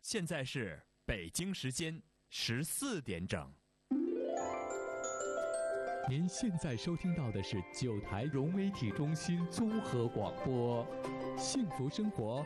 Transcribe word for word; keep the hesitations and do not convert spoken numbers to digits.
现在是北京时间十四点整。 您现在收听到的是九台融媒体中心综合广播，幸福生活